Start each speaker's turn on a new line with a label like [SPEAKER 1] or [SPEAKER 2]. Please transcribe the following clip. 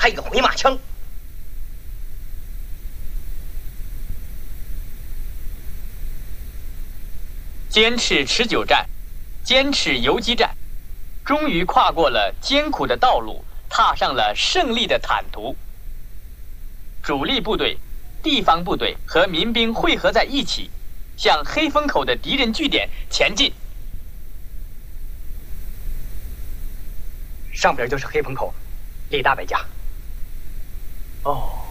[SPEAKER 1] 还有一个回马枪。
[SPEAKER 2] 坚持持久战，坚持游击战，终于跨过了艰苦的道路，踏上了胜利的坦途。主力部队、地方部队和民兵汇合在一起，向黑风口的敌人据点前进。
[SPEAKER 1] 上边就是黑风口，李大伟家。
[SPEAKER 2] 哦。